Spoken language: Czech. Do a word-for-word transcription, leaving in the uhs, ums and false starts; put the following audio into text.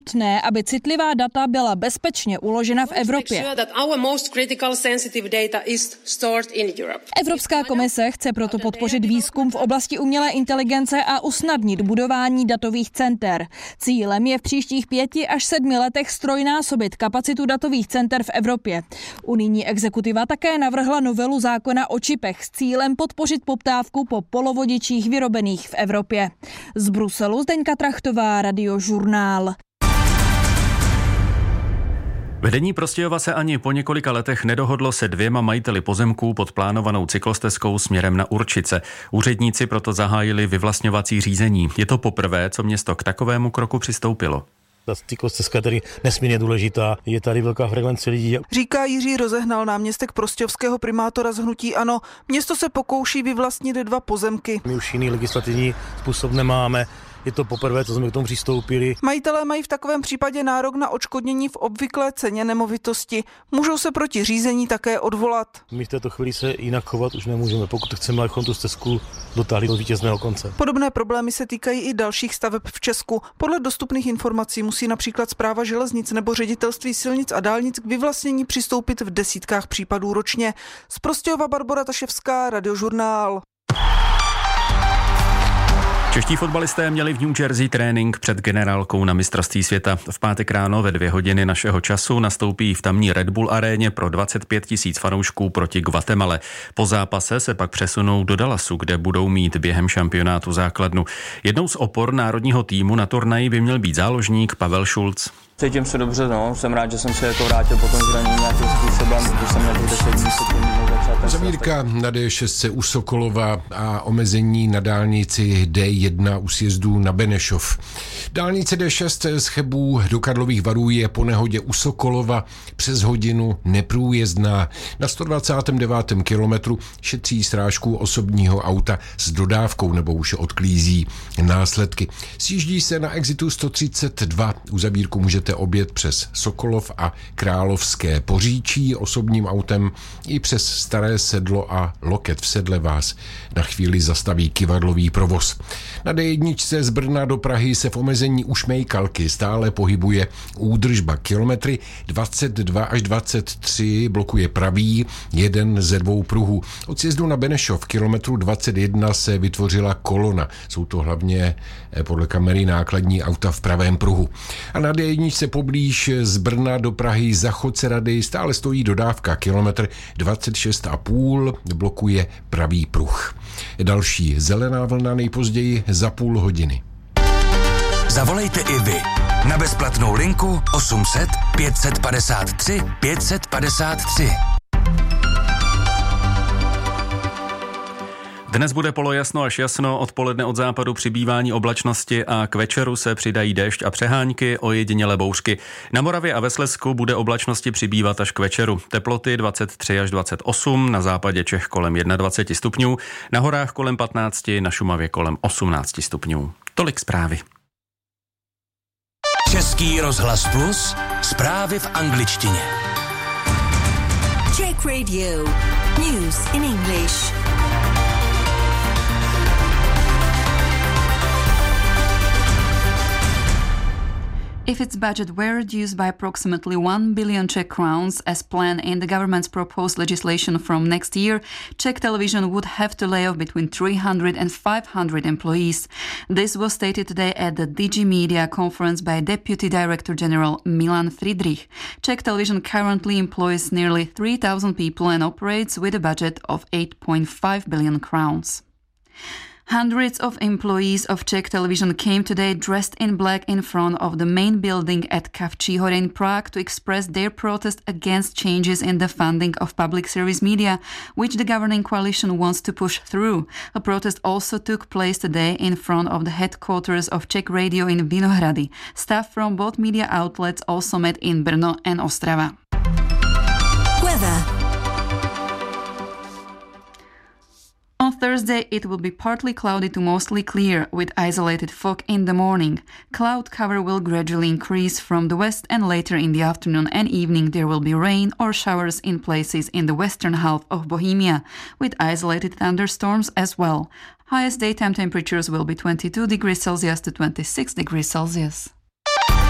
nutné, aby citlivá data byla bezpečně uložena v Evropě. Evropská komise chce proto podpořit výzkum v oblasti umělé inteligence a usnadnit budování datových center. Cílem je v příštích pěti až sedmi letech ztrojnásobit kapacitu datových center v Evropě. Unijní exekutiva také navrhla novelu zákona o čipech s cílem podpořit poptávku po polovodičích vyrobených v Evropě. Z Bruselu Zdeňka Trachtová, Radiožurnál. Vedení Prostějova se ani po několika letech nedohodlo se dvěma majiteli pozemků pod plánovanou cyklostezkou směrem na Určice. Úředníci proto zahájili vyvlastňovací řízení. Je to poprvé, co město k takovému kroku přistoupilo. Ta cyklostezka je tady nesmírně důležitá, je tady velká frekvence lidí. Říká Jiří Rozehnal, náměstek prostějovského primátora z hnutí ANO. Město se pokouší vyvlastnit dva pozemky. My už jiný legislativní způsob nemáme. Je to poprvé, co jsme k tomu přistoupili. Majitelé mají v takovém případě nárok na odškodnění v obvyklé ceně nemovitosti. Můžou se proti řízení také odvolat. My v této chvíli se jinak chovat už nemůžeme, pokud chceme, abychom tu stezku dotáhli do vítězného konce. Podobné problémy se týkají i dalších staveb v Česku. Podle dostupných informací musí například Správa železnic nebo Ředitelství silnic a dálnic k vyvlastnění přistoupit v desítkách případů ročně. Z Prostějova Barbora Taševská, Radiožurnál. Čeští fotbalisté měli v New Jersey trénink před generálkou na mistrovství světa. V pátek ráno ve dvě hodiny našeho času nastoupí v tamní Red Bull aréně pro dvacet pět tisíc fanoušků proti Guatemale. Po zápase se pak přesunou do Dallasu, kde budou mít během šampionátu základnu. Jednou z opor národního týmu na turnaji by měl být záložník Pavel Šulc. Cítím se dobře, no. Jsem rád, že jsem se jako vrátil po tom zranění nějakým způsobem, protože jsem nebyl deset dní se tím začát. Zavírka na D šest u Sokolova a omezení na dálnici D jedna u sjezdu na Benešov. Dálnice D šest z Chebů do Karlových Varů je po nehodě u Sokolova přes hodinu neprůjezdná. Na sto dvacátém devátém kilometru šetří strážku osobního auta s dodávkou nebo už odklízí následky. Sjíždí se na exitu sto třicet dva. U zavírku můžete objet přes Sokolov a Královské Poříčí osobním autem i přes Staré Sedlo a Loket v Sedle vás na chvíli zastaví kyvadlový provoz. Na D jedna z Brna do Prahy se v omezení u Šmejkalky stále pohybuje údržba. Kilometry dvacet dva až dvacet tři blokuje pravý jeden ze dvou pruhů. Od sjezdu na Benešov kilometru dvacet jedna se vytvořila kolona. Jsou to hlavně podle kamery nákladní auta v pravém pruhu. A na D jedna se poblíž z Brna do Prahy za Chodce Rady stále stojí dodávka. Kilometr dvacet šest a půl blokuje pravý pruh. Další zelená vlna nejpozději za půl hodiny. Zavolejte i vy na bezplatnou linku osm set pět set padesát tři pět set padesát tři. Dnes bude polojasno až jasno, odpoledne od západu přibývání oblačnosti a k večeru se přidají déšť a přehánky, ojedinělé bouřky. Na Moravě a ve Slezsku bude oblačnosti přibývat až k večeru. Teploty dvacet tři až dvacet osm, na západě Čech kolem dvacet jedna stupňů, na horách kolem patnáct, na Šumavě kolem osmnáct stupňů. Tolik zprávy. Český rozhlas Plus, zprávy v angličtině. Czech Radio, news in English. If its budget were reduced by approximately one billion Czech crowns as planned in the government's proposed legislation from next year, Czech television would have to lay off between three hundred and five hundred employees. This was stated today at the D G Media conference by Deputy Director General Milan Friedrich. Czech television currently employs nearly three thousand people and operates with a budget of eight point five billion crowns. Hundreds of employees of Czech television came today dressed in black in front of the main building at Kavčí Hory in Prague to express their protest against changes in the funding of public service media, which the governing coalition wants to push through. A protest also took place today in front of the headquarters of Czech Radio in Vinohrady. Staff from both media outlets also met in Brno and Ostrava. Weather. On Thursday, it will be partly cloudy to mostly clear, with isolated fog in the morning. Cloud cover will gradually increase from the west, and later in the afternoon and evening there will be rain or showers in places in the western half of Bohemia, with isolated thunderstorms as well. Highest daytime temperatures will be twenty-two degrees Celsius to twenty-six degrees Celsius.